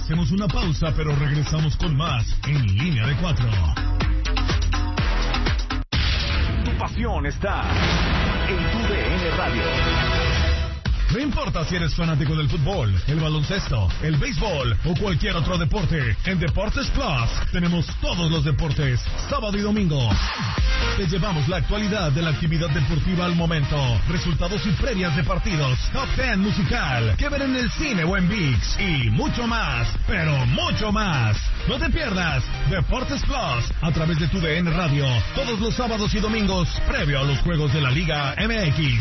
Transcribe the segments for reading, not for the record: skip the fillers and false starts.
Hacemos una pausa, pero regresamos con más en Línea de 4. Tu pasión está en tu DN Radio. No importa si eres fanático del fútbol, el baloncesto, el béisbol o cualquier otro deporte, en Deportes Plus tenemos todos los deportes, sábado y domingo. Te llevamos la actualidad de la actividad deportiva al momento, resultados y previas de partidos, top 10 musical, que ver en el cine o en ViX y mucho más, pero mucho más. No te pierdas Deportes Plus a través de tu DN Radio, todos los sábados y domingos, previo a los juegos de la Liga MX.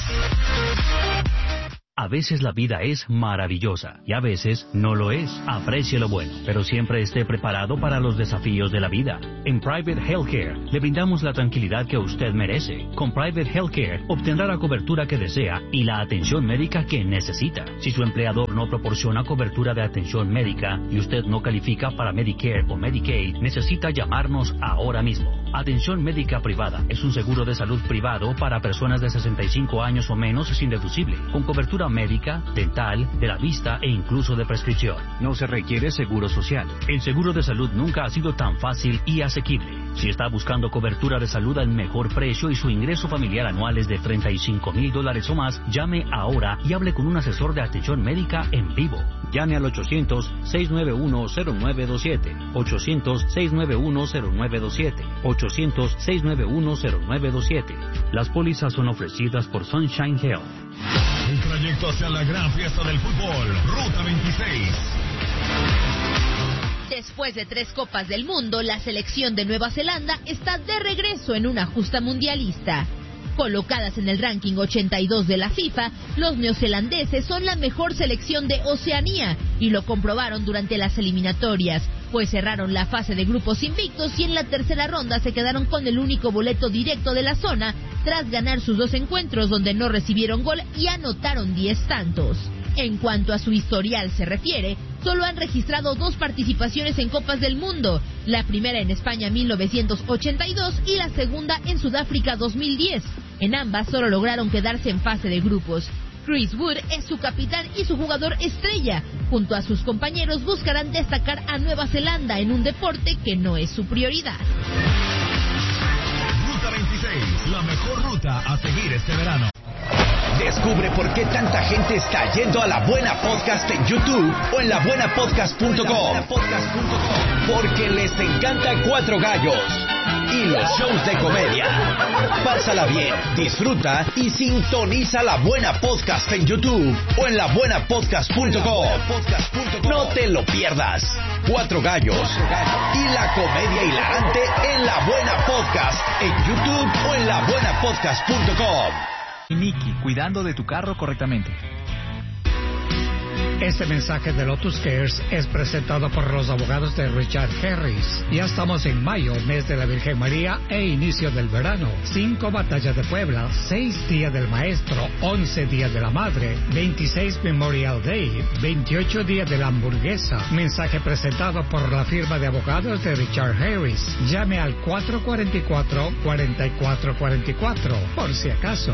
A veces la vida es maravillosa y a veces no lo es. Aprecie lo bueno, pero siempre esté preparado para los desafíos de la vida. En Private Healthcare le brindamos la tranquilidad que usted merece. Con Private Healthcare obtendrá la cobertura que desea y la atención médica que necesita. Si su empleador no proporciona cobertura de atención médica y usted no califica para Medicare o Medicaid, necesita llamarnos ahora mismo. Atención médica privada es un seguro de salud privado para personas de 65 años o menos sin deducible, con cobertura médica, dental, de la vista e incluso de prescripción. No se requiere seguro social. El seguro de salud nunca ha sido tan fácil y asequible. Si está buscando cobertura de salud al mejor precio y su ingreso familiar anual es de $35,000 o más, llame ahora y hable con un asesor de atención médica en vivo. Llame al 800-691-0927, 800-691-0927, 800-691-0927. Las pólizas son ofrecidas por Sunshine Health. El trayecto hacia la gran fiesta del fútbol, Ruta 26. Después de 3 Copas del Mundo, la selección de Nueva Zelanda está de regreso en una justa mundialista. Colocadas en el ranking 82 de la FIFA, los neozelandeses son la mejor selección de Oceanía y lo comprobaron durante las eliminatorias, pues cerraron la fase de grupos invictos y en la tercera ronda se quedaron con el único boleto directo de la zona tras ganar sus 2 encuentros donde no recibieron gol y anotaron 10 tantos. En cuanto a su historial se refiere, solo han registrado 2 participaciones en Copas del Mundo, la primera en España en 1982 y la segunda en Sudáfrica 2010. En ambas solo lograron quedarse en fase de grupos. Chris Wood es su capitán y su jugador estrella. Junto a sus compañeros buscarán destacar a Nueva Zelanda en un deporte que no es su prioridad. Ruta 26, la mejor ruta a seguir este verano. Descubre por qué tanta gente está yendo a La Buena Podcast en YouTube o en labuenapodcast.com. Porque les encanta Cuatro Gallos y los shows de comedia. Pásala bien, disfruta y sintoniza La Buena Podcast en YouTube o en labuenapodcast.com. No te lo pierdas. Cuatro Gallos y la comedia hilarante en La Buena Podcast en YouTube o en labuenapodcast.com. Nicky, cuidando de tu carro correctamente. Este mensaje de Lotus Cares es presentado por los abogados de Richard Harris. Ya estamos en mayo, mes de la Virgen María e inicio del verano. 5 batallas de Puebla, 6 días del maestro, 11 días de la madre, 26 Memorial Day, 28 días de la hamburguesa. Mensaje presentado por la firma de abogados de Richard Harris. Llame al 444-4444, por si acaso.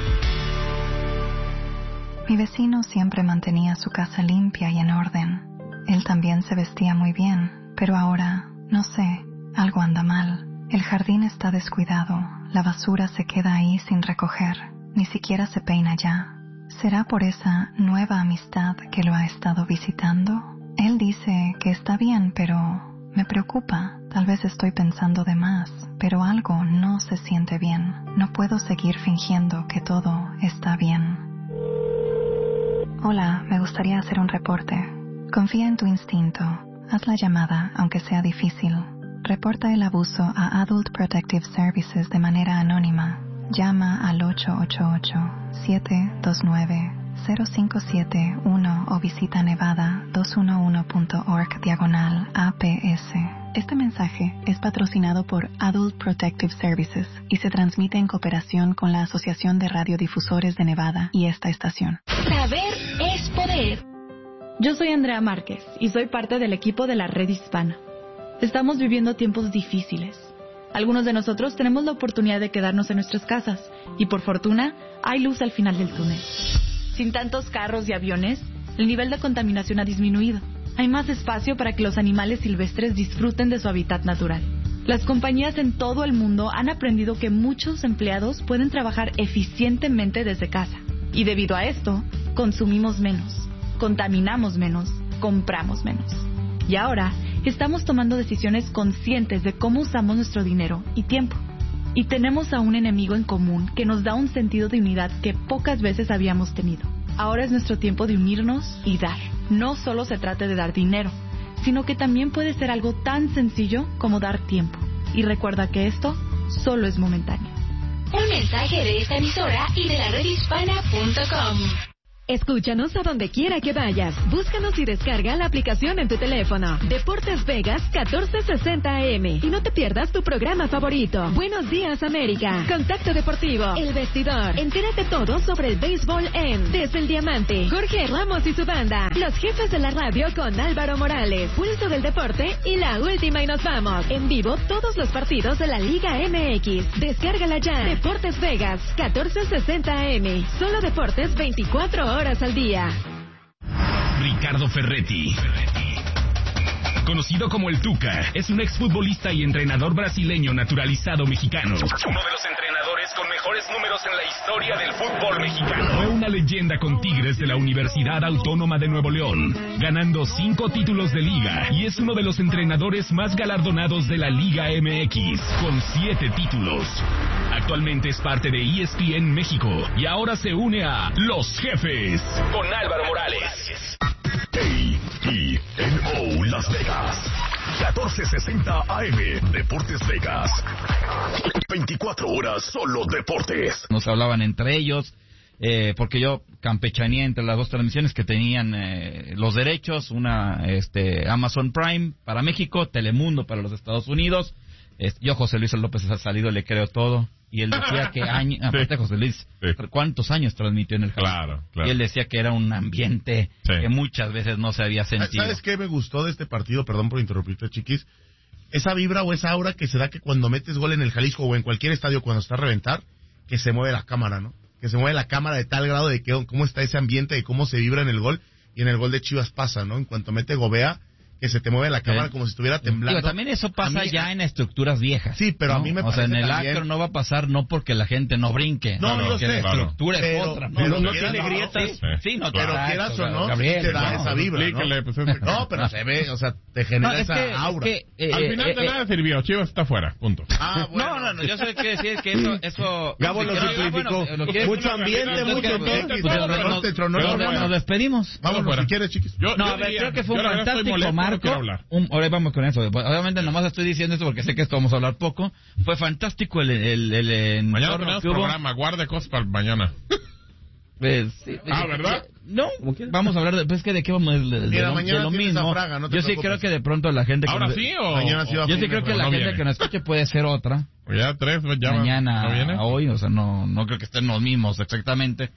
Mi vecino siempre mantenía su casa limpia y en orden. Él también se vestía muy bien, pero ahora, no sé, algo anda mal. El jardín está descuidado, la basura se queda ahí sin recoger, ni siquiera se peina ya. ¿Será por esa nueva amistad que lo ha estado visitando? Él dice que está bien, pero me preocupa. Tal vez estoy pensando de más, pero algo no se siente bien. No puedo seguir fingiendo que todo está bien. Hola, me gustaría hacer un reporte. Confía en tu instinto. Haz la llamada, aunque sea difícil. Reporta el abuso a Adult Protective Services de manera anónima. Llama al 888-729-0571 o visita nevada211.org/APS. Este mensaje es patrocinado por Adult Protective Services y se transmite en cooperación con la Asociación de Radiodifusores de Nevada y esta estación. Saber es poder. Yo soy Andrea Márquez y soy parte del equipo de la Red Hispana. Estamos viviendo tiempos difíciles. Algunos de nosotros tenemos la oportunidad de quedarnos en nuestras casas y por fortuna hay luz al final del túnel. Sin tantos carros y aviones, el nivel de contaminación ha disminuido. hay más espacio para que los animales silvestres disfruten de su hábitat natural. Las compañías en todo el mundo han aprendido que muchos empleados pueden trabajar eficientemente desde casa. Y debido a esto, consumimos menos, contaminamos menos, compramos menos. Y ahora, estamos tomando decisiones conscientes de cómo usamos nuestro dinero y tiempo. Y tenemos a un enemigo en común que nos da un sentido de unidad que pocas veces habíamos tenido. Ahora es nuestro tiempo de unirnos y dar. No solo se trata de dar dinero, sino que también puede ser algo tan sencillo como dar tiempo. Y recuerda que esto solo es momentáneo. Un mensaje de esta emisora y de la redhispana.com. Escúchanos a donde quiera que vayas. Búscanos y descarga la aplicación en tu teléfono. Deportes Vegas 1460 AM. Y no te pierdas tu programa favorito. Buenos días, América. Contacto Deportivo. El Vestidor. Entérate todo sobre el béisbol en Desde el Diamante. Jorge Ramos y su banda. Los jefes de la radio con Álvaro Morales. Pulso del deporte y la última y nos vamos. En vivo todos los partidos de la Liga MX. Descárgala ya. Deportes Vegas 1460 AM. Solo deportes 24 horas al día. Ricardo Ferretti, conocido como el Tuca, es un exfutbolista y entrenador brasileño naturalizado mexicano. Uno de los entrenadores con mejores números en la historia del fútbol mexicano. Fue una leyenda con Tigres de la Universidad Autónoma de Nuevo León, ganando 5 títulos de liga, y es uno de los entrenadores más galardonados de la Liga MX, con 7 títulos. Actualmente es parte de ESPN México y ahora se une a Los Jefes con Álvaro Morales. KENO Las Vegas 1460 AM. Deportes Vegas. 24 horas solo deportes. Nos hablaban entre ellos, porque yo campechaneé entre las dos transmisiones que tenían los derechos, una Amazon Prime para México, Telemundo para los Estados Unidos. Yo, José Luis López, ha salido, le creo todo. Y él decía que aparte José Luis, ¿cuántos años transmitió en el Jalisco? Claro. Y él decía que era un ambiente que muchas veces no se había sentido. ¿Sabes qué me gustó de este partido? Perdón por interrumpirte, chiquis. Esa vibra o esa aura que se da que cuando metes gol en el Jalisco o en cualquier estadio cuando está a reventar, que se mueve la cámara, ¿no? Que se mueve la cámara de tal grado de que cómo está ese ambiente, de cómo se vibra en el gol. Y en el gol de Chivas pasa, ¿no? En cuanto mete Gobea, que se te mueve la cámara como si estuviera temblando. Digo, también eso pasa ya en estructuras viejas. Sí, pero ¿no? a mí me parece en el también... Acro no va a pasar no porque la gente no brinque. No, yo sé. La estructura es otra. Pero no tiene grietas. Sí, no, pero quieras o no, Gabriel, te da esa vibra, ¿no? No, pero se ve, o sea, te genera esa aura. Al final de nada sirvió. Chivas está fuera, punto. Bueno. No, yo sé qué decir, que eso... Gabo lo simplificó. Mucho ambiente, mucho todo. Nos despedimos. Vamos, si quieres, chiquis. No, a ver, creo que fue un fantástico marco. Ahora vamos con eso. Obviamente nomás estoy diciendo esto porque sé que esto vamos a hablar poco. Fue fantástico el mañana tenemos programa, guarde cosas para mañana. ¿verdad? No, vamos a hablar de qué vamos de lo mismo. Fraga, no yo sí creo que de pronto la gente ahora sí o mañana sí va. Yo sí creo que la gente que nos escuche puede ser otra. Ya 3 ya mañana ¿no viene? Hoy, o sea, no creo que estén los mismos exactamente.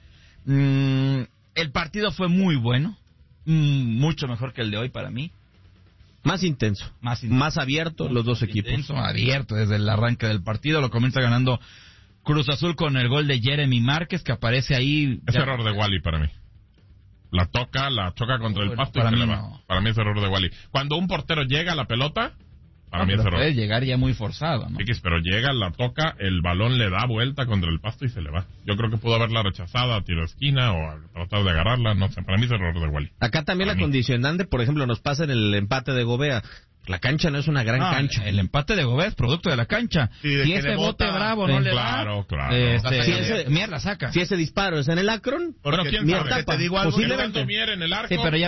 El partido fue muy bueno, mucho mejor que el de hoy para mí. Más intenso, más abierto los dos equipos. Abierto desde el arranque del partido. Lo comienza ganando Cruz Azul con el gol de Jeremy Márquez, que aparece ahí. Es error de Wally para mí. La choca contra el pasto y se le va. No. Para mí es error de Wally. Cuando un portero llega a la pelota, para mí es error. Puede llegar ya muy forzado, ¿no? Sí, pero llega, la toca, el balón le da vuelta contra el pasto y se le va. Yo creo que pudo haberla rechazado a tiro de esquina o a tratar de agarrarla, no sé. Para mí es error de Wally. Acá también la condicionante, por ejemplo, nos pasa en el empate de Gobea. La cancha no es una gran cancha. El empate de Gobea es producto de la cancha. Sí, si ese bote bravo no le da, mierda saca. Si ese disparo es en el Akron, pero quién sabe, te digo algo, posiblemente Mier en el arco. Sí, pero ya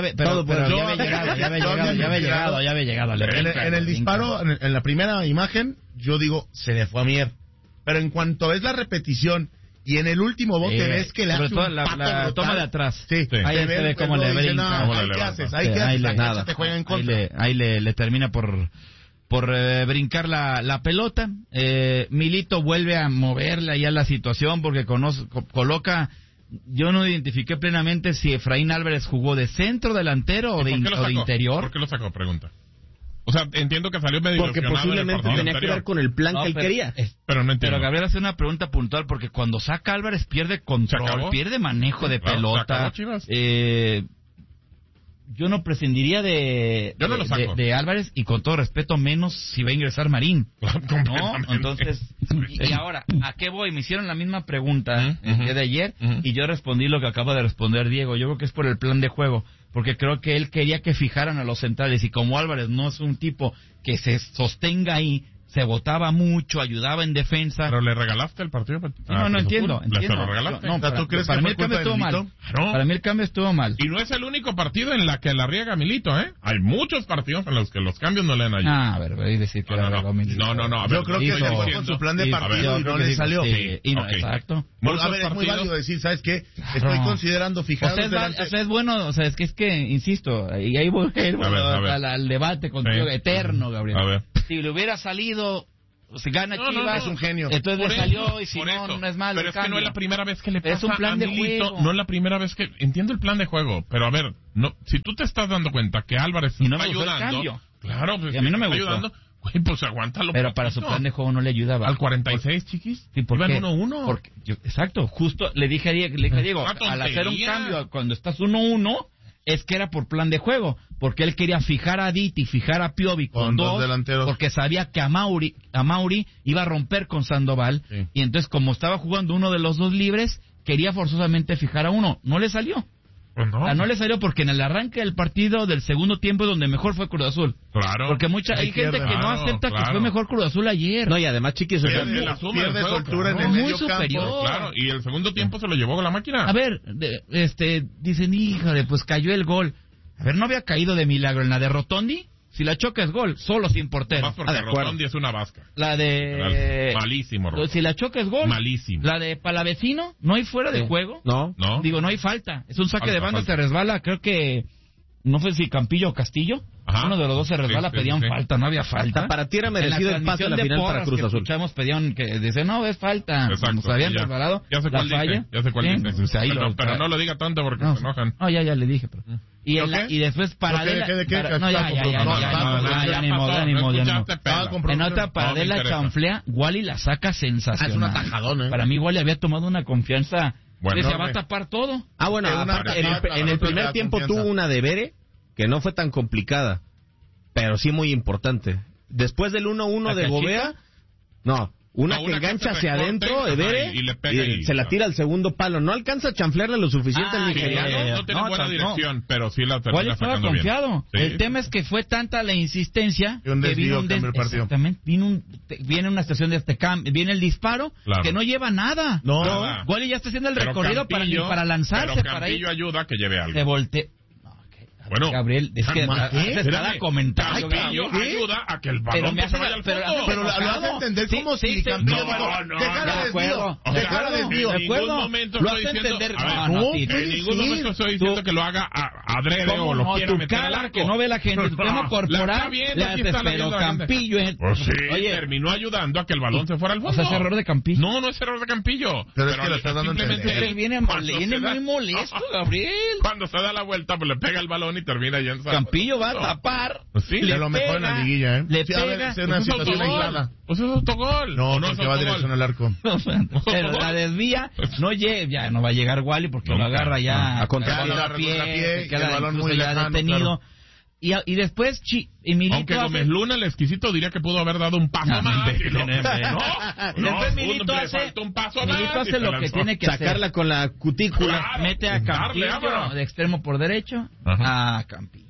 había llegado. En el disparo, en la primera imagen, yo digo, se le fue a Mier. Pero en cuanto ves la repetición y en el último bote ves que le hace un pato la toma de atrás. Sí. Ahí se ve cómo le brinca. ¿Qué haces? Nada. Te juega en contra. Ahí le termina por brincar la pelota. Milito vuelve a moverle ya la situación porque coloca... Yo no identifiqué plenamente si Efraín Álvarez jugó de centro delantero o de interior. ¿Por qué lo sacó? Pregunta. O sea, entiendo que salió medio porque posiblemente tenía que ver con el plan que él quería. Pero no entiendo. Pero Gabriel hace una pregunta puntual porque cuando saca Álvarez pierde control, pierde manejo de pelota. yo no prescindiría de Álvarez, y con todo respeto, menos si va a ingresar Marín. ¿No? Entonces, y ahora, ¿a qué voy? Me hicieron la misma pregunta el día de ayer y yo respondí lo que acaba de responder Diego. Yo creo que es por el plan de juego, porque creo que él quería que fijaran a los centrales y como Álvarez no es un tipo que se sostenga ahí, se votaba mucho, ayudaba en defensa. Pero le regalaste el partido. No entiendo. ¿Se lo regalaste? No, ¿tú crees para mí el cambio estuvo mal? No. Para mí el cambio estuvo mal. Y no es el único partido en la que la riega Milito, ¿eh? Hay muchos partidos en los que los cambios no le han ayudado. A ver, voy a decir que Milito. No. A ver, yo creo que llegó con su plan de partido y no le salió. Sí, exacto. A ver, es muy válido decir, ¿sabes qué? Estoy considerando fijar... es bueno, o sea, es que insisto, y ahí voy al debate contigo eterno, Gabriel. A ver. Si le hubiera salido... Si gana Chivas, es un genio. Entonces le salió y si no es malo. Pero es que no es la primera vez que le pasa es un plan a Milito. de juego. No es la primera vez que... Entiendo el plan de juego, pero a ver, si tú te estás dando cuenta que Álvarez está ayudando... Claro, pues y a mí no me gustó. Ayudando, güey, pues aguántalo. Pero para su plan de juego no le ayudaba. ¿Al 46, chiquis? Sí, ¿por qué? Iban 1-1. Exacto, justo le dije a Diego, al hacer un cambio cuando estás 1-1... es que era por plan de juego, porque él quería fijar a Diti, fijar a Piovi con dos delanteros, porque sabía que a Mauri iba a romper con Sandoval, y entonces como estaba jugando uno de los dos libres, quería forzosamente fijar a uno, no le salió. Pues no. No le salió porque en el arranque del partido del segundo tiempo donde mejor fue Cruz Azul. Claro. Porque hay gente que no acepta que fue mejor Cruz Azul ayer. No, y además, Chiquis, pierde soltura en el muy medio superior. campo. Claro, y el segundo tiempo se lo llevó la máquina. A ver, dicen, híjole, pues cayó el gol. A ver, ¿no había caído de milagro en la de Rotondi? Si la choca es gol, solo sin portero. Más porque Rotondi es una vasca. La de... Malísimo, Rotondi. Si la choca es gol. Malísimo. La de Palavecino, ¿no hay fuera de juego? No. Digo, no hay falta. Es un saque de banda, se resbala, creo que... No fue si Campillo o Castillo. Ajá. Uno de los dos se resbala, pedían falta, no había falta. Para ti era merecido el pase a la final para Cruz Azul. Escuchamos, pedían que dicen, no, es falta. Exacto. Se habían resbalado. Ya sé cuál dice. Ya sé cuál dice. Pues ahí pero no lo diga tanto porque se enojan. No, ya le dije. Pero... Y después Paradela... No, ya ni modo. En otra Paradela chanflea, Wally la saca sensacional. Es un atajadón, Para mí Wally había tomado una confianza... Bueno, se va a tapar todo. Bueno, en el primer tiempo tuvo una de Bere que no fue tan complicada, pero sí muy importante. Después del 1-1 de Gobea, una que engancha hacia adentro, Ebere, y se la tira al segundo palo. No alcanza a chanflearle lo suficiente al nigeriano. No tiene buena dirección, pero sí la termina estaba sacando confiado. bien. El tema es que fue tanta la insistencia que vino un desvío. Exactamente. Viene una estación de viene el disparo, que no lleva nada. Wally ya está haciendo el recorrido para lanzarse. Pero Campillo ayuda a que lleve algo. Se voltea. Bueno, Gabriel, es que cada comentario ayuda a que el balón se vaya al fondo. Pero lo hace entender como si Campillo dejara desvío. En ningún momento estoy diciendo en ningún momento estoy diciendo que lo haga adrede o lo quiera meter al arco. Que no ve la gente, tu tema corporal, pero Campillo... Pues sí, terminó ayudando a que el balón se fuera al fondo. O sea, es error de Campillo. No es error de Campillo. Pero es que lo está dando a entender. Viene muy molesto, Gabriel. Cuando se da la vuelta, pues le pega el balón y termina ya en Campillo va a tapar. Sí, es lo mejor en la liguilla, ¿eh? Le pega. Es una situación aislada. Pues es autogol. No, porque va a dirección al arco. Pero la desvía, ya no va a llegar Wally porque lo agarra ya a contrapié, el balón muy lejano, detenido. Y después Emilito aunque Gómez Luna, el exquisito, diría que pudo haber dado un paso más. Después Emilito hace lo que tiene que sacarla con la cutícula. Mete a Campillo de extremo por derecho. A Campillo.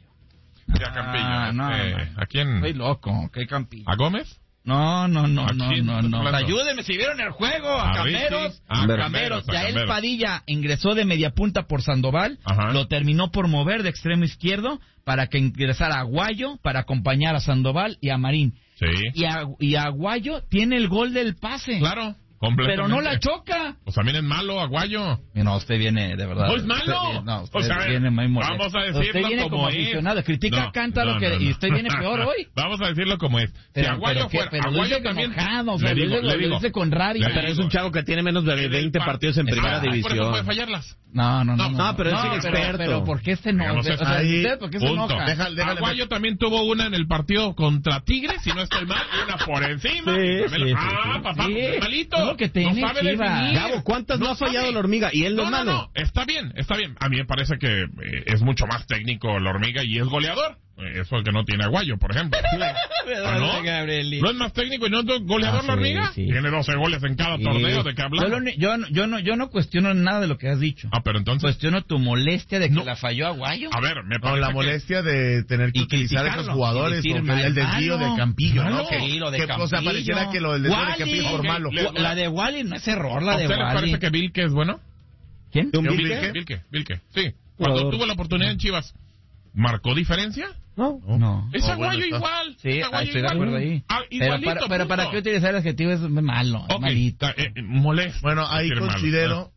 ¿A quién? Estoy loco. ¿Qué Campillo? ¿A Gómez? No. Ayúdeme si vieron el juego. A Cameros. Yael Padilla ingresó de media punta por Sandoval. Lo terminó por mover de extremo izquierdo para que ingresara Aguayo para acompañar a Sandoval y a Marín. Sí. Y Aguayo tiene el gol del pase. Claro. Pero no la choca. Pues también es malo, Aguayo. No, usted viene de verdad. ¿No es malo? Usted viene muy molesto. Vamos a decirlo usted viene como aficionado. Critica a Cántaro y usted viene peor hoy. Vamos a decirlo como es. Si Aguayo fuera... Pero lo dice enojado, le dice con rabia. Pero es un chavo que tiene menos de 20 partidos en primera división. Por eso puede fallarlas. No, pero es inexperto. Pero ¿por qué se enoja? ¿Por qué se enoja? Aguayo también tuvo una en el partido contra Tigres, si no estoy mal, una por encima. Sí. Papá, malito. lo que tiene Chivas. Gabo, ¿cuántas no ha fallado la hormiga? Y él no es malo. No, está bien. A mí me parece que es mucho más técnico la hormiga y es goleador. Eso que no tiene Aguayo, por ejemplo. ¿No? ¿No es más técnico y no es goleador la hormiga? Sí. Tiene 12 goles en cada torneo, ¿de qué hablamos? Yo no cuestiono nada de lo que has dicho. Pero entonces... Cuestiono tu molestia de que la falló Aguayo. A ver, me parece con la molestia de tener que utilizar a esos jugadores, o el desvío de Campillo, ¿no? Sí, lo de Campillo. O sea, pareciera que lo del desvío de Campillo es por malo. La de Wally no es error, la de Wally. ¿A usted le parece que Vilke es bueno? ¿Quién? Vilke, sí. Cuando tuvo la oportunidad en Chivas, ¿marcó diferencia? No. Es Aguayo igual. Sí, estoy de acuerdo ahí. Pero para qué utilizar el adjetivo es malo, malito. Molesto. Bueno, ahí considero...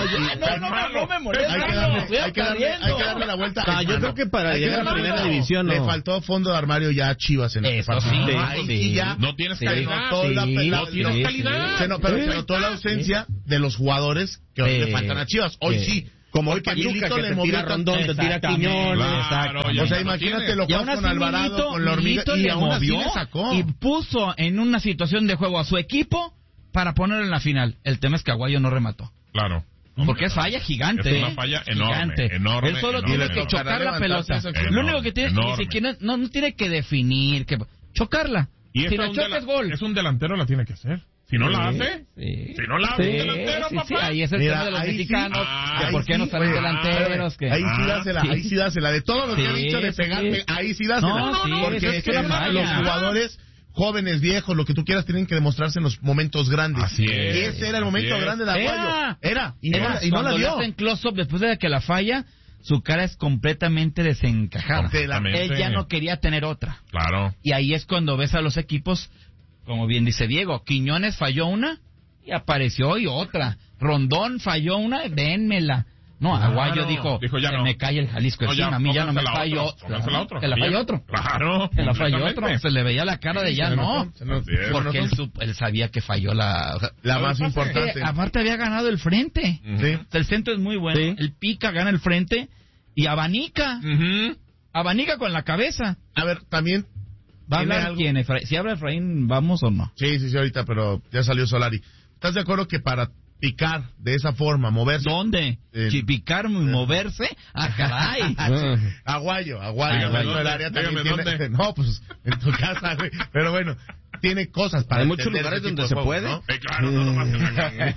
No me molesta. Hay que darle la vuelta. Yo creo que para llegar a la primera división le faltó fondo de armario ya a Chivas en este partido. No tienes calidad. No tienes calidad. Se notó la ausencia de los jugadores que le faltan a Chivas. Hoy sí. Como hoy Pachuca que te tira Rondón, te tira Quiñones. Claro, o sea, imagínate lo juegas con Alvarado, con la hormiga, y aún así le sacó. Y puso en una situación de juego a su equipo para ponerlo en la final. El tema es que Aguayo no remató. Claro. Porque es falla gigante. Es una falla enorme. Él solo tiene que chocar la pelota. Lo único que tiene, ni siquiera, no tiene que definir, chocarla. Y si la choca es gol. Es un delantero, la tiene que hacer. Si no la hace, si no la hace un delantero, papá. Ahí es el tema de los mexicanos. ¿Por qué no salen delanteros? Ahí sí dásela. De todo lo que ha dicho de pegarle, ahí sí dásela. Porque es que los jugadores jóvenes, viejos, lo que tú quieras, tienen que demostrarse en los momentos grandes. Así es. Y ese era el momento grande de Aguayo. Y no la dio. Cuando en close-up, después de que la falla, su cara es completamente desencajada. Él ya no quería tener otra. Claro. Y ahí es cuando ves a los equipos, como bien dice Diego, Quiñones falló una y apareció y otra. Rondón falló una, dénmela. No, Aguayo dijo ya no. Me cae el Jalisco encima, a mí ya no me falló. Que la falló otro. Claro. Que la falló otro. Se le veía la cara de ya no. Porque él sabía que falló la más importante. Aparte había ganado el frente. El centro es muy bueno. El pica, gana el frente y abanica. Abanica con la cabeza. A ver, también... ¿Va a hablar quién? Si habla Efraín, ¿vamos o no? Sí, ahorita, pero ya salió Solari. ¿Estás de acuerdo que para picar de esa forma, moverse? ¿Dónde? ¿Picar y moverse? ¡Ah, caray! Aguayo, dentro del área también tiene... No, pues, en tu casa, güey. Pero bueno, tiene cosas para... Hay muchos lugares donde se puede. ¿no? Claro, no nomás en la calle.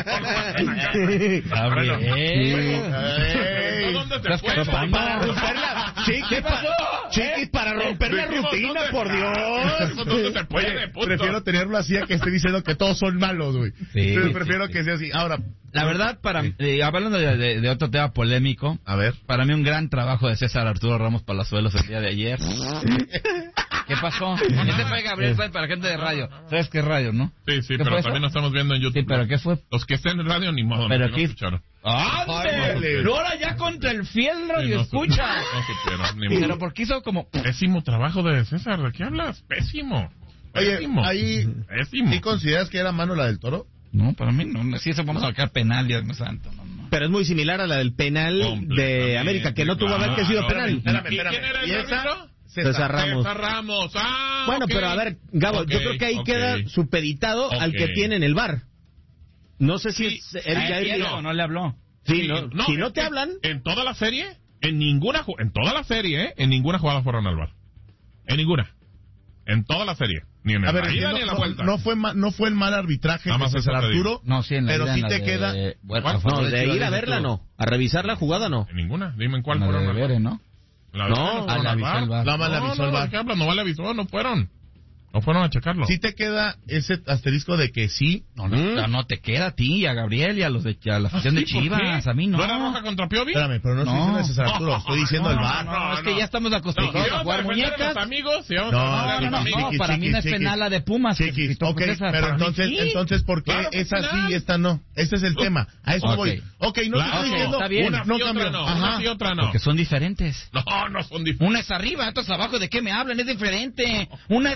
¿Dónde te puedes? Para romperla. Chiquis, para romper la rutina, por Dios. ¿Dónde se puede? Prefiero tenerlo así a que esté diciendo que todos son malos, güey. Prefiero que sea así. Ahora, la verdad, hablando de otro tema polémico, a ver, para mí un gran trabajo de César Arturo Ramos Palazuelos el día de ayer. ¿Qué pasó? Este fue Gabriel Sáenz para gente de radio. ¿Sabes qué es radio, no? Sí, pero también nos estamos viendo en YouTube. Sí, pero ¿qué fue? Los que estén en radio, ni modo. Pero no escucharon. ¡Ándale! Ahora ya contra el fiel radio escucha. Pero porque hizo como... Pésimo trabajo de César. ¿De qué hablas? Pésimo. Oye, ahí... ¿Sí consideras que era mano la del Toro? No, para mí no. Si eso vamos a sacar penal, Dios mío santo. No. Pero es muy similar a la del penal de América, que no tuvo haber que sido penal. Espérame. ¿Quién era el árbitro? César Ramos. Bueno, okay. Pero a ver, Gabo, yo creo que ahí queda supeditado al que tiene en el VAR. No sé si no le habló. Sí, si no te hablan... En toda la serie, en toda la serie, en ninguna jugada fueron al VAR. En ninguna. En toda la serie. Ni en la ida ni en la vuelta. No fue el mal arbitraje de César Arturo, pero sí te queda... de ir a verla no. A revisar la jugada no. En ninguna. Dime en cuál fueron al VAR. ¿No? No le avisó, no fueron. No fueron a checarlo. Sí te queda ese asterisco de que sí. No te queda a ti y a Gabriel y a los de la afición de Chivas. A mí no. ¿No era roja contra Piovi? Espérame, pero no estoy diciendo de César Arturo, estoy diciendo el VAR. No, es que ya estamos acostumbrados a jugar muñecas. Amigos, no, para mí no es penal la de Pumas. Ok, pero entonces, ¿por qué esa sí y esta no? Ese es el tema. A eso voy. Ok, no te estoy diciendo una y otra no. Porque son diferentes. No son diferentes. Una es arriba, otra es abajo. ¿De qué me hablan? Es diferente. Una es la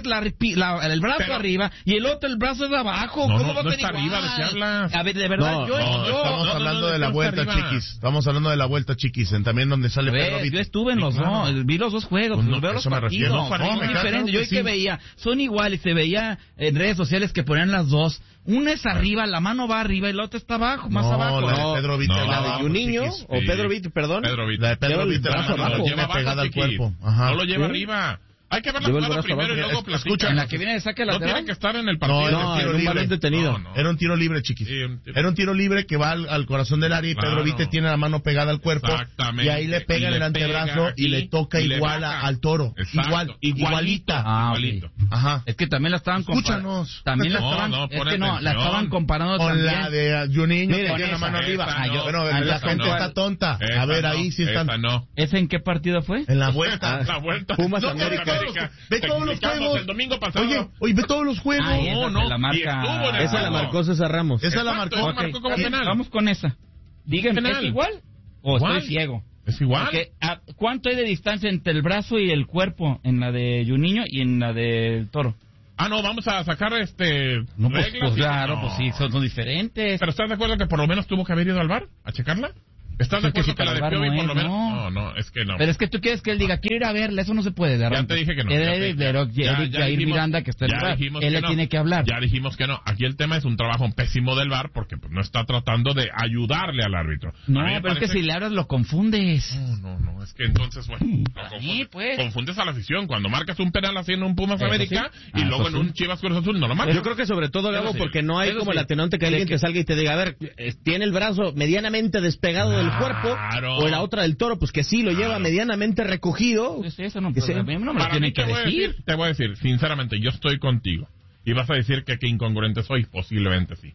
el brazo arriba y el otro el brazo de abajo. ¿Cómo va a ser arriba? ¿De qué hablas? A ver, de verdad, estamos hablando de la vuelta, chiquis. Estamos hablando de la vuelta, chiquis. También donde sale Pedro Vite. Yo estuve en los dos, vi los dos juegos, veo los partidos. Son diferentes. Yo que veía, son iguales. Se veía en redes sociales que ponían las dos. Una es arriba, la mano va arriba y la otra está abajo, más abajo. La de Pedro Vite. La de Juninho, o Pedro Vite, perdón. La de Pedro Vite, la mano lleva pegada al cuerpo. No lo lleva arriba. Hay que ver la jugada primero y luego escucha. En la que viene de saque lateral. No tiene que estar en el partido. No, era un balón detenido. Era un tiro libre, chiquis. Era un tiro libre que va al corazón del área y Pedro Vite tiene la mano pegada al cuerpo. Exactamente. Y ahí le pega en el antebrazo y le toca igual al Toro. Igualita. Igualito. Ajá. Es que también la estaban comparando. También la estaban. Es que no, la estaban comparando con la de Juninho que tiene la mano arriba. Bueno, la gente está tonta. A ver, ahí sí están. ¿Esa en qué partido fue? En la vuelta. Pumas América. Ve todos los juegos. El domingo pasado. Oye, ve todos los juegos. La marca. Esa la marcó César Ramos. Esa la marcó. Como penal. Vamos con esa. Díganme, ¿es igual? ¿O estoy ciego? Es igual. Porque, ¿cuánto hay de distancia entre el brazo y el cuerpo en la de Juninho y en la del Toro? No, vamos a sacar No, pues claro, pues sí, son diferentes. Pero ¿estás de acuerdo que por lo menos tuvo que haber ido al VAR a checarla? ¿Estás de acuerdo que la de Piovi por lo menos? No, es que no. Pero es que tú quieres que él diga, quiero ir a verla, eso no se puede. Ya te dije que no. Jair Miranda, que está en el VAR, él le tiene que hablar. Ya dijimos que no. Aquí el tema es un trabajo pésimo del VAR porque pues, no está tratando de ayudarle al árbitro. No, pero es que si le hablas lo confundes. No, es que entonces, bueno, confundes a la afición. Cuando marcas un penal así en un Pumas América y luego en un Chivas Cruz Azul no lo marcas. Yo creo que sobre todo, Gabo, porque no hay como el atenuante que alguien que salga y te diga, a ver, tiene el brazo medianamente despegado del cuerpo, o la otra del Toro, pues que sí lo lleva medianamente recogido. Pues eso no, a mí no me lo tiene que decir. Te voy a decir, sinceramente, yo estoy contigo. Y vas a decir que qué incongruente soy, posiblemente sí.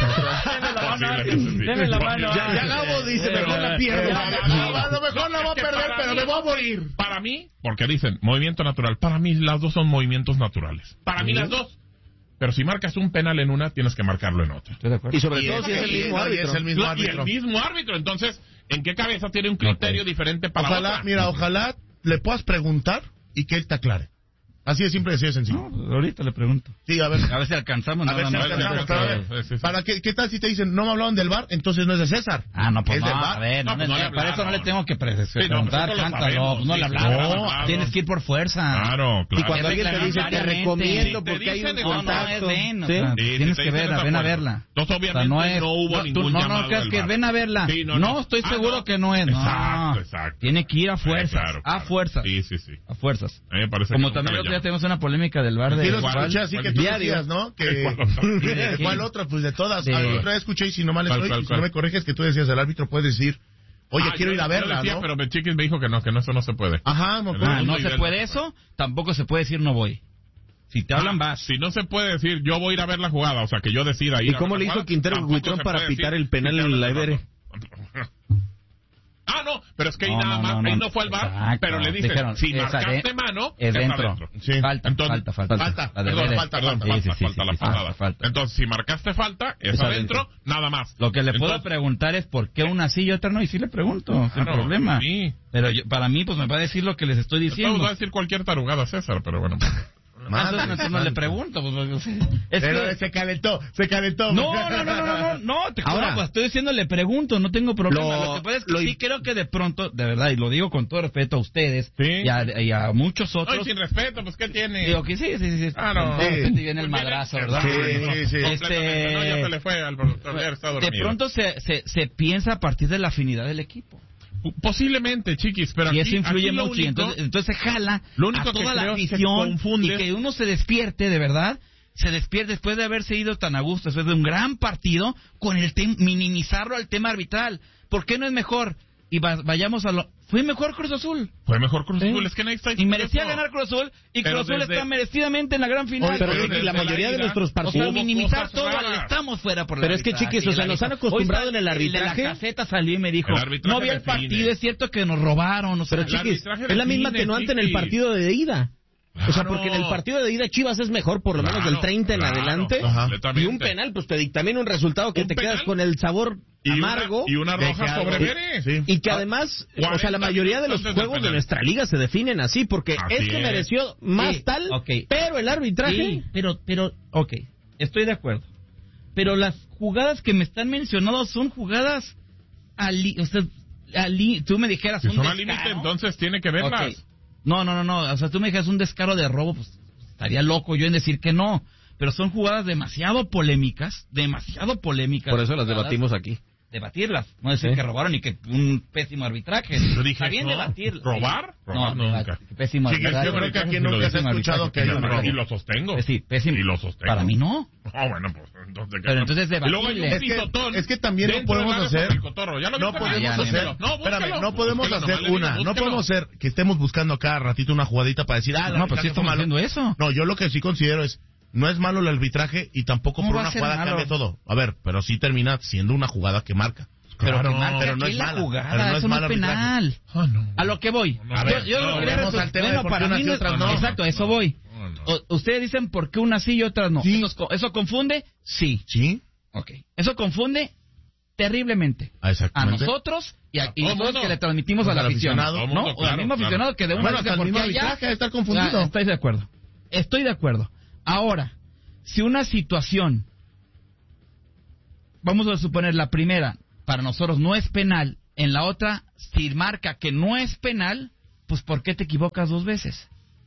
Deme la mano. Ya Gabo dice, mejor la pierdo. A lo mejor la voy a perder, pero me voy a morir. Para mí, porque dicen, movimiento natural, para mí las dos son movimientos naturales. Para mí las dos. Pero si marcas un penal en una, tienes que marcarlo en otra. Estoy de acuerdo. Y sobre todo si es el mismo árbitro. Y el mismo árbitro. Entonces, ¿en qué cabeza tiene un criterio diferente para otra? Ojalá le puedas preguntar y que él te aclare. Así de simple, así de sencillo. No, ahorita le pregunto. Sí, a ver si alcanzamos. ¿Qué tal si te dicen, no me hablaban del VAR, entonces no es de César? No, pues no, a ver, para eso no le tengo que preguntar, cántalo, no le hablamos. Tienes que ir por fuerza. Claro. Y cuando alguien te dice, te recomiendo porque hay un contacto. Tienes que verla, ven a verla. Entonces, obviamente, no hubo ningún llamado. No, creas que ven a verla. No, estoy seguro que no es. Exacto. Tiene que ir a fuerzas. A fuerzas. Sí. A fuerzas. A mí me parece como también ya tenemos una polémica del VAR de escuché así que tú decías, ¿no? ¿Cuál otra? Pues de todas. Otra vez escuché y si no mal estoy, si no me corriges, que tú decías, el árbitro puede decir, oye, quiero ir a verla, ¿no? Pero Chiquis me dijo que no eso no se puede. Ajá, no se puede eso, tampoco se puede decir no voy. Si te hablan, vas. Si no se puede decir yo voy a ir a ver la jugada, o sea, que yo decida ir. ¿Y cómo le hizo Quintero Huitrón para pitar el penal en la Ibere? No, pero es que ahí nada más, ahí no fue al VAR, pero le dicen, si marcaste mano, es dentro. Sí. Falta. Entonces, si marcaste falta, es adentro, nada más. Lo que le puedo preguntar es por qué una sí y otra no, y sí le pregunto, sin problema. Sí. Pero para mí, pues me va a decir lo que les estoy diciendo. Va a decir cualquier tarugada, César, pero bueno. Entonces no le pregunto. Pero se calentó. No, ahora pues estoy diciendo le pregunto, no tengo problema. Lo que pasa es que sí creo que de pronto, de verdad, y lo digo con todo respeto a ustedes y a muchos otros. No, sin respeto, pues ¿qué tiene? Digo que sí. No. Viene el madrazo, ¿verdad? Sí. Ya se le fue al productor, de pronto se piensa a partir de la afinidad del equipo. Posiblemente, Chiquis, pero y eso influye mucho, y entonces se jala a toda la afición y que uno se despierte, de verdad, se despierte después de haberse ido tan a gusto, después de un gran partido, con el minimizarlo al tema arbitral. ¿Por qué no es mejor? Y vayamos a lo... Fue mejor Cruz Azul. Es que nadie está y merecía ganar Cruz Azul, y Cruz Azul está merecidamente en la gran final. Pero la mayoría de nuestros partidos... O sea, minimizar todo, estamos fuera por la Pero es que, Chiquis, o sea, nos han acostumbrado en el arbitraje... La Gaceta salió y me dijo, no vi el partido, es cierto que nos robaron. Pero, Chiquis, es la misma atenuante en el partido de ida. O sea, porque en el partido de ida Chivas es mejor por lo menos del 30 en adelante. Y un penal, pues te dictamina un resultado que te quedas con el sabor amargo. Y una roja sobre Pérez. Sí. Y que además, o sea, la mayoría de los juegos de nuestra liga se definen así, porque es que mereció más tal, pero el arbitraje... Sí, pero, estoy de acuerdo. Pero las jugadas que me están mencionando son jugadas tú me dijeras si un son descaro. al límite, entonces tiene que verlas. No, o sea, tú me dijeras un descaro de robo, pues estaría loco yo en decir que no. Pero son jugadas demasiado polémicas. Por eso las debatimos aquí. Debatirlas, no decir que robaron y que un pésimo arbitraje. Yo dije, está bien debatirlas. ¿Robar? No, nunca. Pésimo arbitraje. Yo creo que aquí nunca se ha escuchado que hay un robo. Y lo sostengo. Sí, pésimo. Y lo sostengo. Para mí no. Bueno, pues entonces... Pero entonces debatible. Es que también no podemos hacer... No podemos hacer que estemos buscando cada ratito una jugadita para decir, no, pues sí estamos haciendo eso. No, yo lo que sí considero es, no es malo el arbitraje y tampoco por una jugada cambia todo. A ver, pero sí termina siendo una jugada que marca. Pero no es mala jugada, pero no es mal penal. A lo que voy. Para mí no. Exacto, eso voy. Ustedes dicen por qué unas sí y otras no. Sí. ¿Eso confunde? Sí. ¿Sí? Ok. Eso confunde terriblemente. A nosotros y nosotros que le transmitimos al aficionado. ¿No? O al mismo aficionado que de una vez por allá estar confundido. Estoy de acuerdo. Ahora, si una situación, vamos a suponer la primera, para nosotros no es penal, en la otra, si marca que no es penal, pues ¿por qué te equivocas dos veces?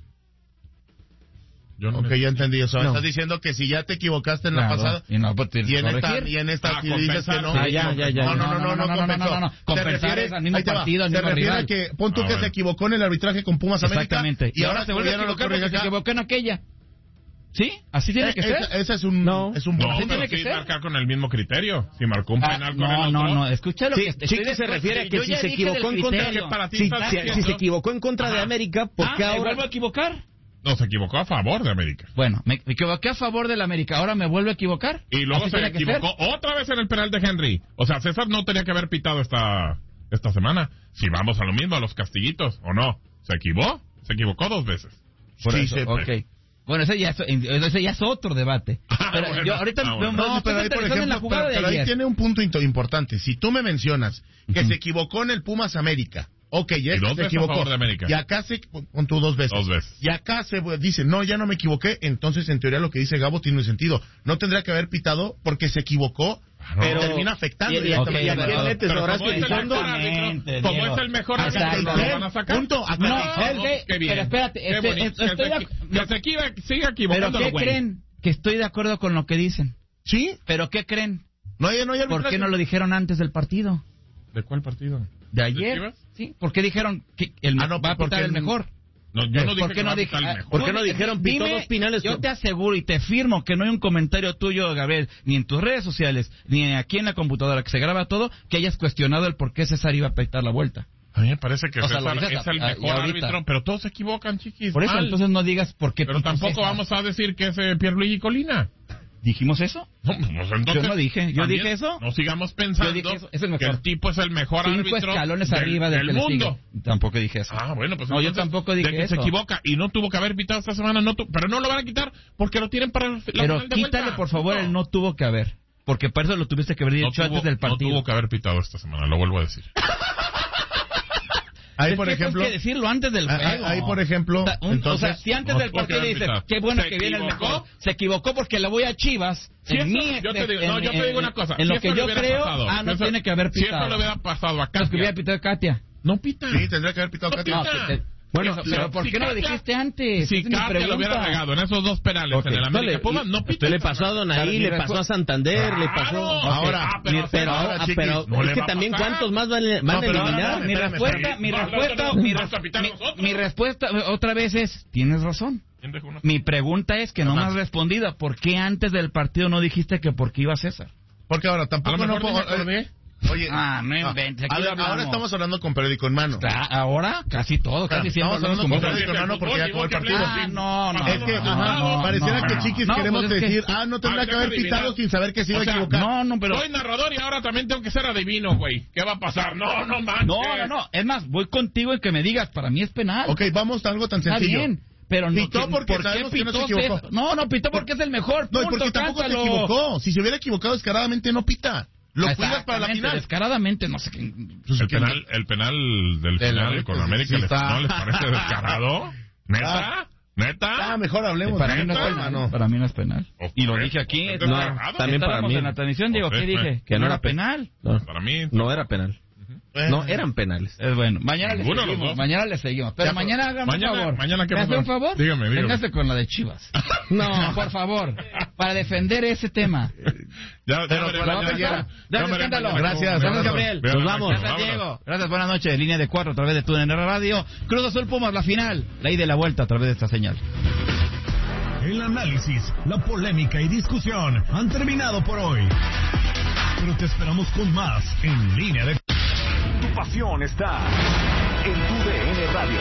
Ya entendí eso. Estás diciendo que si ya te equivocaste en la pasada y en esta si dices que no. No. Compensar es al mismo partido, al mismo rival. Que pon tú que se equivocó en el arbitraje con Pumas América. Exactamente. Y ahora se vuelve a equivocar porque se equivocó en aquella. ¿Sí? ¿Así tiene que ser? Ese es un... No, pero sí marcar con el mismo criterio. Si marcó un penal con el otro... No, escucha lo que... Chiqui se refiere a que si se equivocó en contra... Si se equivocó en contra de América, ¿por qué ahora... ¿Me vuelvo a equivocar? No, se equivocó a favor de América. Bueno, me equivoqué a favor de la América. ¿Ahora me vuelvo a equivocar? Y luego se equivocó otra vez en el penal de Henry. O sea, César no tenía que haber pitado esta semana. Si vamos a lo mismo, a los castillitos, ¿o no? ¿Se equivocó dos veces. Por eso, ok. Bueno, ese ya es otro debate. Pero bueno, yo ahorita pero ahí, por ejemplo, pero ahí tiene un punto importante. Si tú me mencionas que se equivocó en el Pumas América, se equivocó. Y acá con tú dos veces. Y acá se dice, no, ya no me equivoqué. Entonces, en teoría, lo que dice Gabo tiene sentido. No tendría que haber pitado porque se equivocó. Pero termina afectando directamente. Como es el mejor árbitro, lo van a sacar. Pero espérate, siga equivocando. ¿Pero qué creen? Que estoy de acuerdo con lo que dicen. ¿Sí? ¿Pero qué creen? No hay ¿Por qué no lo dijeron antes del partido? ¿De cuál partido? ¿De ayer? Sí. ¿Por qué dijeron que va a pitar el mejor? No, yo no dije que va a pitar el mejor. ¿Por qué no dijeron pitó dos penales? Yo te aseguro y te firmo que no hay un comentario tuyo, Gabriel, ni en tus redes sociales, ni aquí en la computadora, que se graba todo, que hayas cuestionado el por qué César iba a pitar la vuelta. A mí me parece que César es el mejor árbitro, pero todos se equivocan, chiquis. Por eso, entonces no digas por qué. Pero tampoco vamos a decir que es Pierluigi Colina. ¿Dijimos eso? No, pues entonces, yo no dije. ¿Yo dije eso? No sigamos pensando que el tipo es el mejor árbitro 5 escalones arriba del mundo. Tampoco dije eso. Bueno, pues no, yo tampoco dije de que eso. Se equivoca y no tuvo que haber pitado esta semana, pero no lo van a quitar porque lo tienen para la final de vuelta. Pero quítale, por favor, el no tuvo que haber. Porque para eso lo tuviste que haber dicho antes del partido. No tuvo que haber pitado esta semana, lo vuelvo a decir. Ahí, por ejemplo, hay que decirlo antes del juego. Ahí, por ejemplo, o sea, si antes del partido dices, qué bueno que viene el mejor, se equivocó porque le voy a Chivas. Yo te digo una cosa. En lo que yo creo, no tiene que haber pitado. Siempre le hubiera pasado a Katia. Que hubiera pitado Katia. No pita. Sí, tendría que haber pitado Katia. Bueno, pero ¿por qué no lo dijiste antes? Si Katia lo hubiera regado en esos dos penales en el América Pumas, no pita. Le pasó a Donaí, le pasó a Santander, le pasó... Ahora, pero es que también ¿cuántos más van a eliminar? Mi respuesta otra vez es, tienes razón. Mi pregunta es que no me has respondido. ¿Por qué antes del partido no dijiste que por qué iba César? Porque ahora tampoco no puedo... Oye, no inventes. Ahora estamos hablando con periódico en mano. Ahora casi todo, casi siempre estamos hablando con periódico en mano porque ya acabó el partido. Es que pareciera que chiquis queremos decir, no tendrá que haber pitado sin saber que se iba a equivocar. Pero soy narrador y ahora también tengo que ser adivino, güey. ¿Qué va a pasar? No manches. No. Es más, voy contigo en que me digas, para mí es penal. Ok, vamos a algo tan sencillo. Está bien. Pero no, pitó porque ¿por qué pitó? No se equivocó. No pitó porque es el mejor. No, y porque tampoco se equivocó. Si se hubiera equivocado descaradamente, no pita. Lo cuidas para la final. Descaradamente, no sé qué. El penal del final con América, ¿no les parece descarado? ¿Neta? Mejor hablemos. Para mí no es penal. No. Para mí no es penal. Y lo dije aquí. También para mí. En la transmisión, digo, ¿qué dije? Que no era penal. Para mí. No era penal. No, eran penales. Es bueno. Mañana les seguimos. Pero mañana háganme un favor. Mañana ¿Me hace un favor? Dígame. Véngase con la de Chivas. No, por favor. Para defender ese tema. Gracias, Gabriel. Nos vamos. Gracias, Diego. Gracias, buenas noches. Línea de 4 a través de TUDN Radio. Cruz Azul Pumas, la final. La ida y la vuelta a través de esta señal. El análisis, la polémica y discusión han terminado por hoy. Pero te esperamos con más en Línea de... Tu pasión está en TUDN Radio.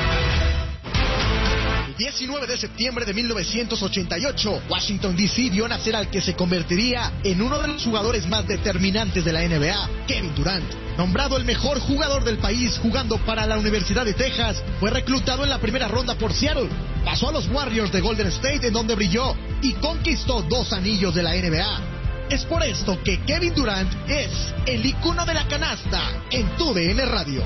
El 19 de septiembre de 1988, Washington D.C. vio nacer al que se convertiría en uno de los jugadores más determinantes de la NBA, Kevin Durant. Nombrado el mejor jugador del país jugando para la Universidad de Texas, fue reclutado en la primera ronda por Seattle. Pasó a los Warriors de Golden State, en donde brilló y conquistó 2 anillos de la NBA. Es por esto que Kevin Durant es el icono de la canasta en TUDN Radio.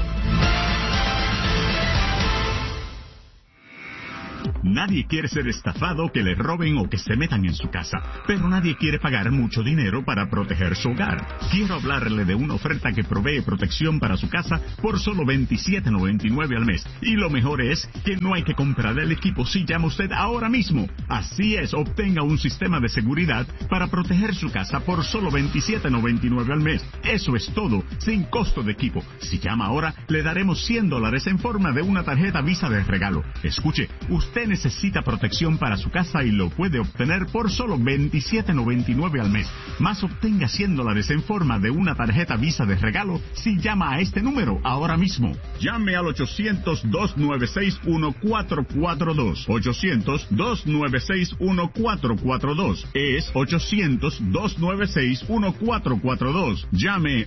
Nadie quiere ser estafado, que le roben o que se metan en su casa, pero nadie quiere pagar mucho dinero para proteger su hogar. Quiero hablarle de una oferta que provee protección para su casa por solo $27.99 al mes. Y lo mejor es que no hay que comprar el equipo si llama usted ahora mismo. Así es, obtenga un sistema de seguridad para proteger su casa por solo $27.99 al mes. Eso es todo, sin costo de equipo. Si llama ahora, le daremos $100 en forma de una tarjeta Visa de regalo. Escuche, usted necesita protección para su casa y lo puede obtener por solo $27.99 al mes. Más obtenga $100 en forma de una tarjeta Visa de regalo si llama a este número ahora mismo. Llame al 800-296-1442. 800-296-1442. Es 800-296-1442. Llame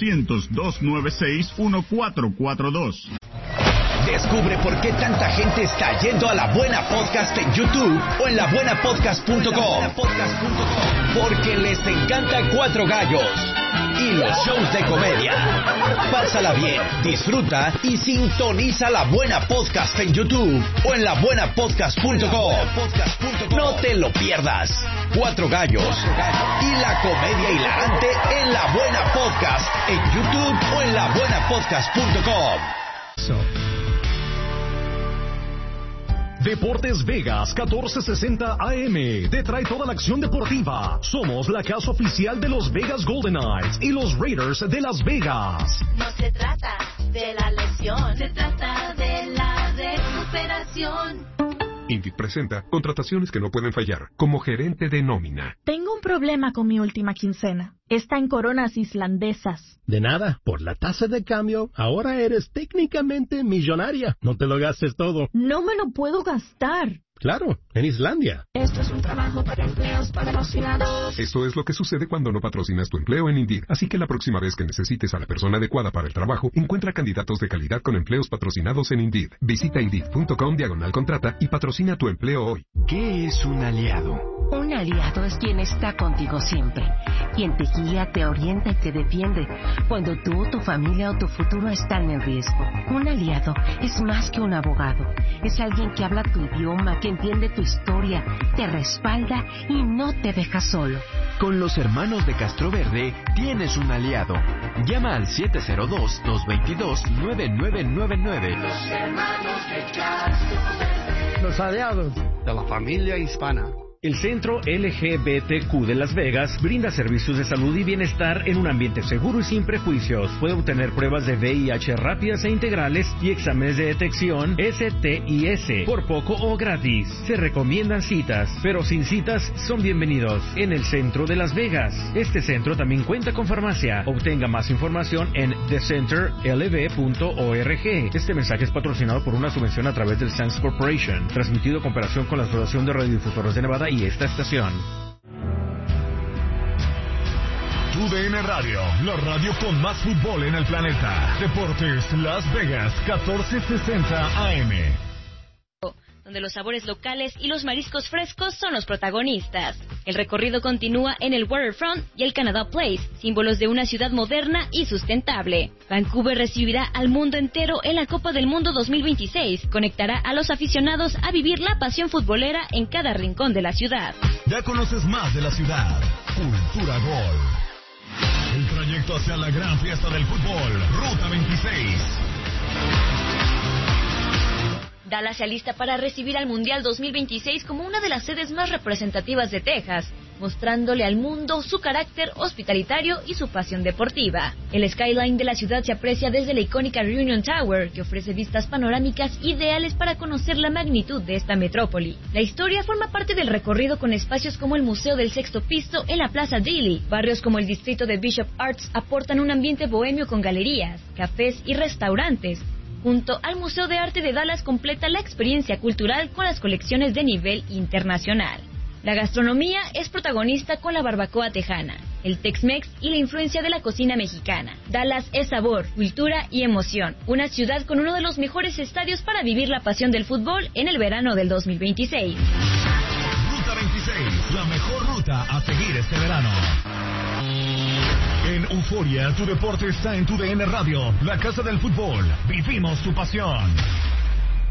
800-296-1442. Descubre por qué tanta gente está yendo a La Buena Podcast en YouTube o en labuenapodcast.com. Porque les encanta Cuatro Gallos y los shows de comedia. Pásala bien, disfruta y sintoniza La Buena Podcast en YouTube o en labuenapodcast.com. No te lo pierdas. Cuatro Gallos y la comedia hilarante en La Buena Podcast en YouTube o en labuenapodcast.com. Deportes Vegas 1460 AM te trae toda la acción deportiva. Somos la casa oficial de los Vegas Golden Knights y los Raiders de Las Vegas. No se trata de la lesión, se trata de la recuperación. Indeed presenta contrataciones que no pueden fallar, como gerente de nómina. Tengo un problema con mi última quincena. Está en coronas islandesas. De nada, por la tasa de cambio, ahora eres técnicamente millonaria. No te lo gastes todo. No me lo puedo gastar. Claro, en Islandia. Esto es un trabajo para empleos patrocinados. Esto es lo que sucede cuando no patrocinas tu empleo en Indeed. Así que la próxima vez que necesites a la persona adecuada para el trabajo, encuentra candidatos de calidad con empleos patrocinados en Indeed. Visita Indeed.com/contrata y patrocina tu empleo hoy. ¿Qué es un aliado? Un aliado es quien está contigo siempre, quien te guía, te orienta y te defiende cuando tú, tu familia o tu futuro están en riesgo. Un aliado es más que un abogado, es alguien que habla tu idioma, que entiende tu historia, te respalda y no te deja solo. Con los hermanos de Castroverde tienes un aliado. Llama al 702-222-9999. Los hermanos de Castroverde. Los aliados de la familia hispana. El Centro LGBTQ de Las Vegas brinda servicios de salud y bienestar en un ambiente seguro y sin prejuicios. Puede obtener pruebas de VIH rápidas e integrales y exámenes de detección STIS por poco o gratis. Se recomiendan citas, pero sin citas son bienvenidos en el Centro de Las Vegas. Este centro también cuenta con farmacia. Obtenga más información en thecenterlb.org. Este mensaje es patrocinado por una subvención a través del Sands Corporation, transmitido en cooperación con la Asociación de Radiodifusoras de Nevada y esta estación. TUDN Radio, la radio con más fútbol en el planeta. Deportes Las Vegas 1460 AM. donde los sabores locales y los mariscos frescos son los protagonistas. El recorrido continúa en el Waterfront y el Canada Place, símbolos de una ciudad moderna y sustentable. Vancouver recibirá al mundo entero en la Copa del Mundo 2026. Conectará a los aficionados a vivir la pasión futbolera en cada rincón de la ciudad. Ya conoces más de la ciudad. Cultura Gol. El trayecto hacia la gran fiesta del fútbol. Ruta 26. Dallas se alista para recibir al Mundial 2026 como una de las sedes más representativas de Texas, mostrándole al mundo su carácter hospitalitario y su pasión deportiva. El skyline de la ciudad se aprecia desde la icónica Reunion Tower, que ofrece vistas panorámicas ideales para conocer la magnitud de esta metrópoli. La historia forma parte del recorrido con espacios como el Museo del Sexto Piso en la Plaza Daly. Barrios como el distrito de Bishop Arts aportan un ambiente bohemio con galerías, cafés y restaurantes. Junto al Museo de Arte de Dallas completa la experiencia cultural con las colecciones de nivel internacional. La gastronomía es protagonista con la barbacoa tejana, el Tex-Mex y la influencia de la cocina mexicana. Dallas es sabor, cultura y emoción. Una ciudad con uno de los mejores estadios para vivir la pasión del fútbol en el verano del 2026. Ruta 26, la mejor ruta a seguir este verano. En Euforia, tu deporte está en tu DN Radio, la casa del fútbol. Vivimos tu pasión.